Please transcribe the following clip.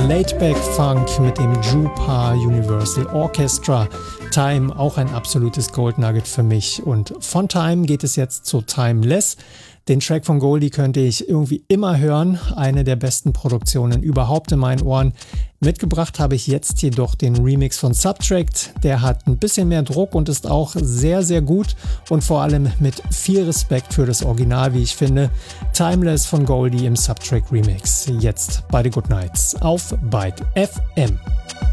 Laidback Funk mit dem Jupa Universal Orchestra. Time, auch ein absolutes Gold Nugget für mich. Und von Time geht es jetzt zu Timeless. Den Track von Goldie könnte ich irgendwie immer hören. Eine der besten Produktionen überhaupt in meinen Ohren. Mitgebracht habe ich jetzt jedoch den Remix von Subtract. Der hat ein bisschen mehr Druck und ist auch sehr, sehr gut. Und vor allem mit viel Respekt für das Original, wie ich finde. Timeless von Goldie im Subtract Remix. Jetzt bei The Good Nights auf Byte FM.